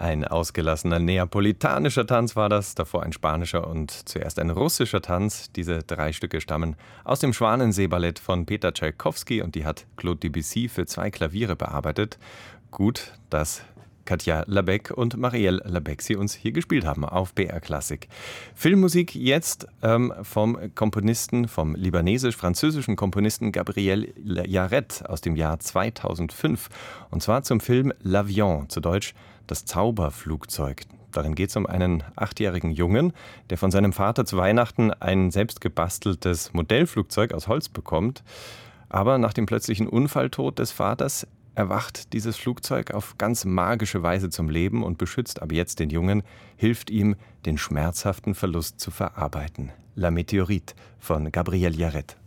Ein ausgelassener neapolitanischer Tanz war das, davor ein spanischer und zuerst ein russischer Tanz. Diese 3 Stücke stammen aus dem Schwanensee-Ballett von Peter Tschaikowski und die hat Claude Debussy für 2 Klaviere bearbeitet. Gut, dass Katja Labec und Marielle Labec sie uns hier gespielt haben auf BR Klassik. Filmmusik jetzt vom libanesisch-französischen Komponisten Gabriel Yared aus dem Jahr 2005. Und zwar zum Film L'Avion, zu Deutsch Das Zauberflugzeug. Darin geht es um einen 8-jährigen Jungen, der von seinem Vater zu Weihnachten ein selbstgebasteltes Modellflugzeug aus Holz bekommt. Aber nach dem plötzlichen Unfalltod des Vaters erwacht dieses Flugzeug auf ganz magische Weise zum Leben und beschützt ab jetzt den Jungen, hilft ihm, den schmerzhaften Verlust zu verarbeiten. La Météorite von Gabriel Yared.